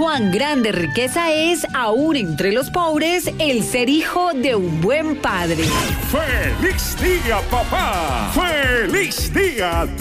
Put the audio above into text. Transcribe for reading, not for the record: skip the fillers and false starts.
Cuán grande riqueza es, aún entre los pobres, el ser hijo de un buen padre. ¡Feliz día, papá! ¡Feliz día,